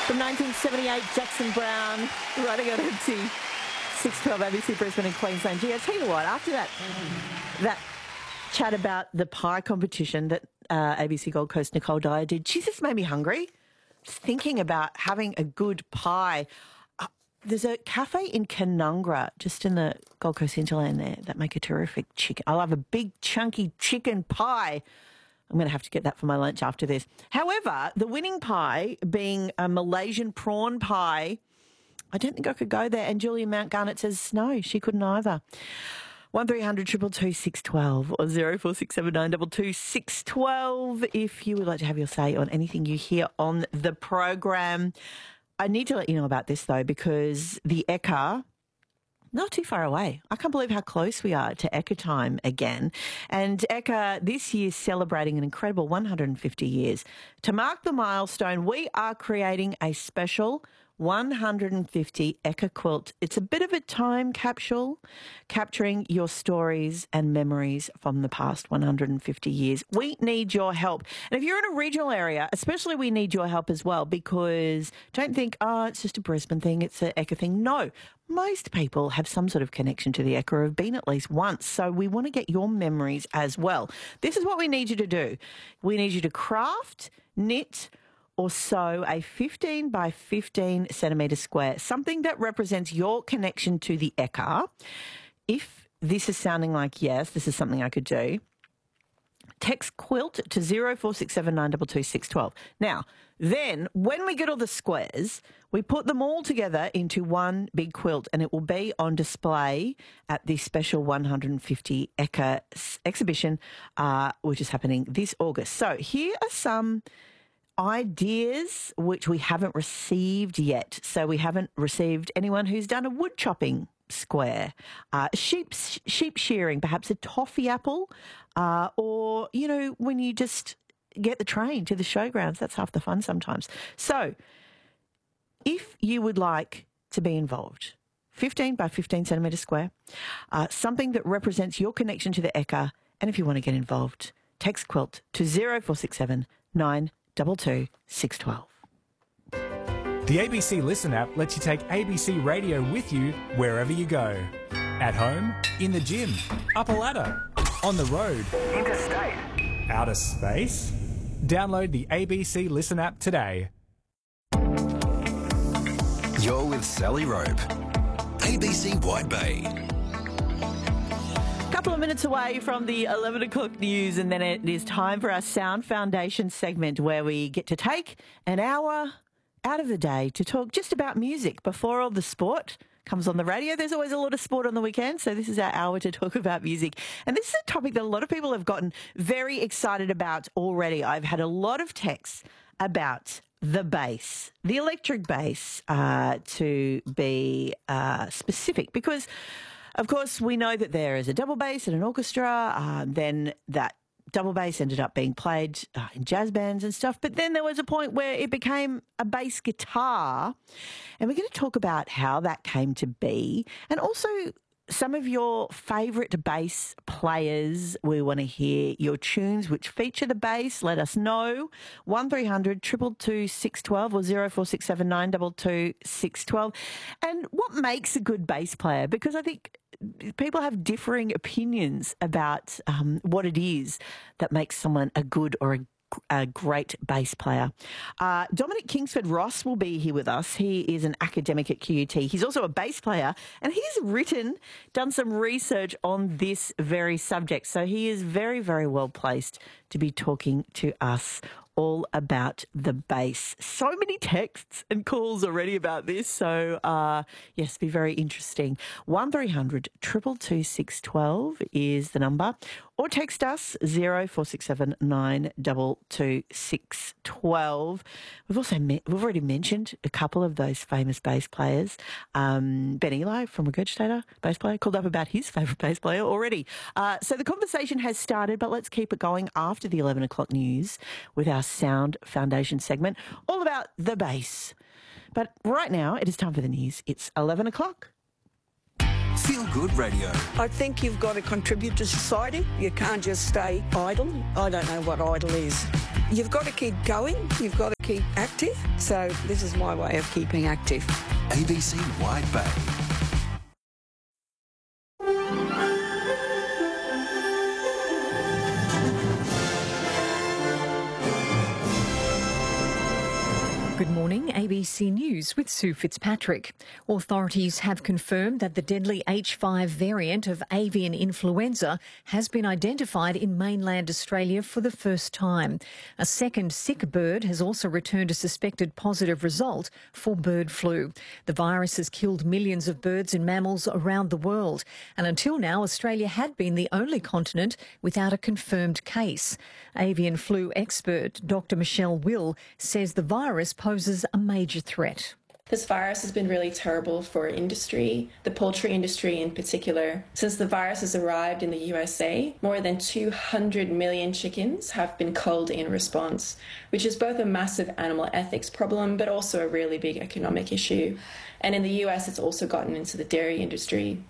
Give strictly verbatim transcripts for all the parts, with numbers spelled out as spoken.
From nineteen seventy-eight, Jackson Brown, running on M T six twelve A B C Brisbane and Queensland. Gee, I tell you what, after that that chat about the pie competition that uh, A B C Gold Coast Nicole Dyer did, she just made me hungry. Just thinking about having a good pie. Uh, there's a cafe in Canungra, just in the Gold Coast hinterland there, that make a terrific chicken. I love a big chunky chicken pie. I'm going to have to get that for my lunch after this. However, the winning pie being a Malaysian prawn pie, I don't think I could go there. And Julia Mount Garnett says no, she couldn't either. one three hundred two two two six one two or zero four six seven nine two two six one two if you would like to have your say on anything you hear on the program. I need to let you know about this, though, because the Ekka, not too far away. I can't believe how close we are to Ekka time again. And Ekka this year celebrating an incredible one hundred fifty years. To mark the milestone, we are creating a special one hundred fifty Ekka quilt. It's a bit of a time capsule capturing your stories and memories from the past one hundred fifty years. We need your help. And if you're in a regional area, especially we need your help as well, because don't think, oh, it's just a Brisbane thing, it's an Ekka thing. No, most people have some sort of connection to the Ekka or have been at least once. So we want to get your memories as well. This is what we need you to do. We need you to craft, knit, or sew a fifteen by fifteen centimetre square, something that represents your connection to the Ekka. If this is sounding like, yes, this is something I could do, text quilt to zero four six seven nine two two six one two. Now, then, when we get all the squares, we put them all together into one big quilt, and it will be on display at the special one hundred fifty Ekka exhibition, uh, which is happening this August. So here are some ideas which we haven't received yet. So we haven't received anyone who's done a wood chopping square, uh, sheep sheep shearing, perhaps a toffee apple, uh, or, you know, when you just get the train to the showgrounds. That's half the fun sometimes. So if you would like to be involved, fifteen by fifteen centimetre square, uh, something that represents your connection to the Ekka, and if you want to get involved, text quilt to zero four six seven nine two two six one two. The A B C Listen app lets you take A B C Radio with you wherever you go. At home, in the gym, up a ladder, on the road, interstate, outer space. Download the A B C Listen app today. You're with Sally Rope, A B C White Bay. Couple of minutes away from the eleven o'clock news, and then it is time for our Sound Foundation segment where we get to take an hour out of the day to talk just about music before all the sport comes on the radio. There's always a lot of sport on the weekend, so this is our hour to talk about music. And this is a topic that a lot of people have gotten very excited about already. I've had a lot of texts about the bass, the electric bass, uh, to be uh, specific, because of course, we know that there is a double bass in an orchestra, uh, then that double bass ended up being played uh, in jazz bands and stuff, but then there was a point where it became a bass guitar, and we're going to talk about how that came to be, and also some of your favourite bass players. We want to hear your tunes which feature the bass. Let us know. one three hundred two two two six one two or zero four six seven nine two two six one two. And what makes a good bass player? Because I think people have differing opinions about um, what it is that makes someone a good or a a great bass player. Uh, Dominic Kingsford Ross will be here with us. He is an academic at Q U T. He's also a bass player, and he's written, done some research on this very subject. So he is very, very well placed to be talking to us all about the bass. So many texts and calls already about this. So, uh, yes, be very interesting. one three hundred two two two six one two is the number. Or text us zero four six seven nine two two six one two. We've also met, we've already mentioned a couple of those famous bass players. Um, Ben Eli from Regurgitator, bass player, called up about his favourite bass player already. Uh, so the conversation has started, but let's keep it going after the eleven o'clock news with our Sound Foundation segment, all about the bass. But right now, it is time for the news. It's eleven o'clock. Feel Good Radio. I think you've got to contribute to society. You can't just stay idle. I don't know what idle is. You've got to keep going. You've got to keep active. So this is my way of keeping active. A B C Wide Bay. Good morning, A B C News with Sue Fitzpatrick. Authorities have confirmed that the deadly H five variant of avian influenza has been identified in mainland Australia for the first time. A second sick bird has also returned a suspected positive result for bird flu. The virus has killed millions of birds and mammals around the world, and until now Australia had been the only continent without a confirmed case. Avian flu expert Doctor Michelle Will says the virus poses a major threat. This virus has been really terrible for industry, the poultry industry in particular. Since the virus has arrived in the U S A, more than two hundred million chickens have been culled in response, which is both a massive animal ethics problem but also a really big economic issue. And in the U S, it's also gotten into the dairy industry.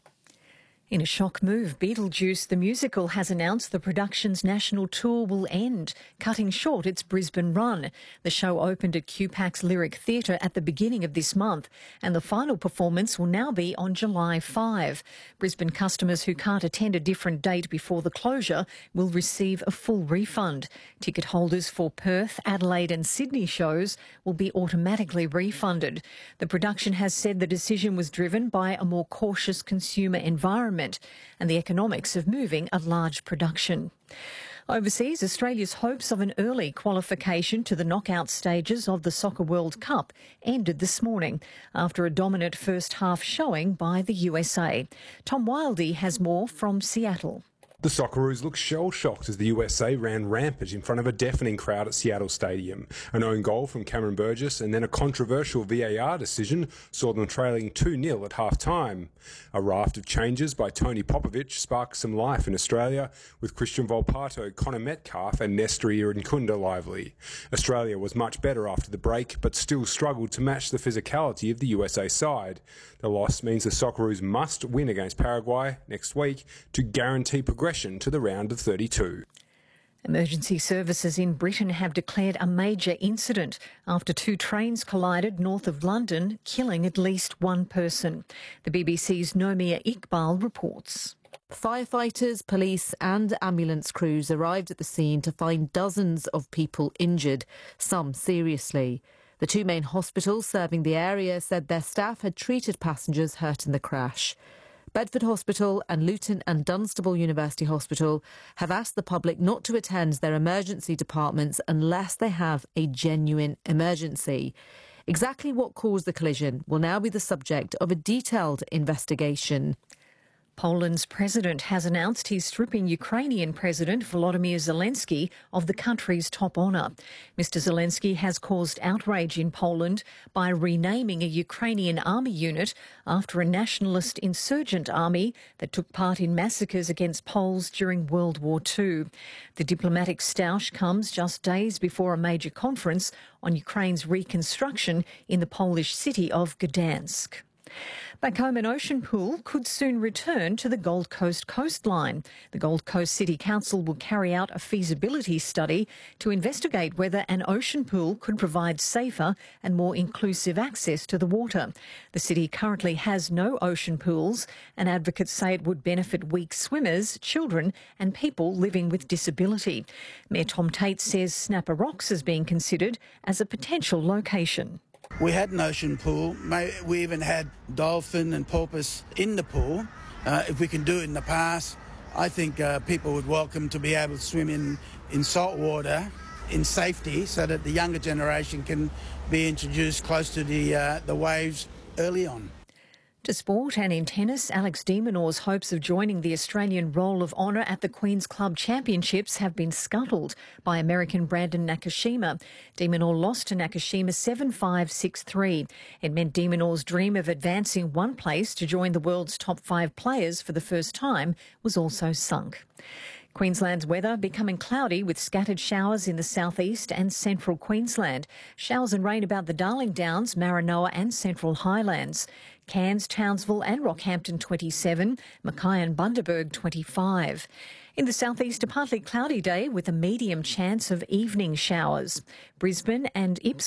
In a shock move, Beetlejuice the musical has announced the production's national tour will end, cutting short its Brisbane run. The show opened at Q PAC's Lyric Theatre at the beginning of this month, and the final performance will now be on July fifth. Brisbane customers who can't attend a different date before the closure will receive a full refund. Ticket holders for Perth, Adelaide and Sydney shows will be automatically refunded. The production has said the decision was driven by a more cautious consumer environment and the economics of moving a large production. Overseas, Australia's hopes of an early qualification to the knockout stages of the Soccer World Cup ended this morning after a dominant first half showing by the U S A. Tom Wildey has more from Seattle. The Socceroos looked shell-shocked as the U S A ran rampant in front of a deafening crowd at Seattle Stadium. An own goal from Cameron Burgess and then a controversial V A R decision saw them trailing two nil at half-time. A raft of changes by Tony Popovic sparked some life in Australia, with Christian Volpato, Connor Metcalf and Nestor Irankunda lively. Australia was much better after the break, but still struggled to match the physicality of the U S A side. The loss means the Socceroos must win against Paraguay next week to guarantee progression to the round of thirty-two. Emergency services in Britain have declared a major incident after two trains collided north of London, killing at least one person. The B B C's Nomia Iqbal reports. Firefighters, police and ambulance crews arrived at the scene to find dozens of people injured, some seriously. The two main hospitals serving the area said their staff had treated passengers hurt in the crash. Bedford Hospital and Luton and Dunstable University Hospital have asked the public not to attend their emergency departments unless they have a genuine emergency. Exactly what caused the collision will now be the subject of a detailed investigation. Poland's president has announced he's stripping Ukrainian President Volodymyr Zelensky of the country's top honour. Mister Zelensky has caused outrage in Poland by renaming a Ukrainian army unit after a nationalist insurgent army that took part in massacres against Poles during World War Two. The diplomatic stoush comes just days before a major conference on Ukraine's reconstruction in the Polish city of Gdansk. Back home, an ocean pool could soon return to the Gold Coast coastline. The Gold Coast City Council will carry out a feasibility study to investigate whether an ocean pool could provide safer and more inclusive access to the water. The city currently has no ocean pools, and advocates say it would benefit weak swimmers, children and people living with disability. Mayor Tom Tate says Snapper Rocks is being considered as a potential location. We had an ocean pool. We even had dolphin and porpoise in the pool. Uh, if we can do it in the past, I think uh, people would welcome to be able to swim in, in salt water in safety so that the younger generation can be introduced close to the, uh, the waves early on. To sport, and in tennis, Alex de Minaur's hopes of joining the Australian Roll of Honour at the Queen's Club Championships have been scuttled by American Brandon Nakashima. De Minaur lost to Nakashima seven five, six three. It meant de Minaur's dream of advancing one place to join the world's top five players for the first time was also sunk. Queensland's weather becoming cloudy with scattered showers in the southeast and central Queensland. Showers and rain about the Darling Downs, Maranoa and central highlands. Cairns, Townsville and Rockhampton twenty-seven, Mackay and Bundaberg twenty-five. In the southeast, a partly cloudy day with a medium chance of evening showers. Brisbane and Ipswich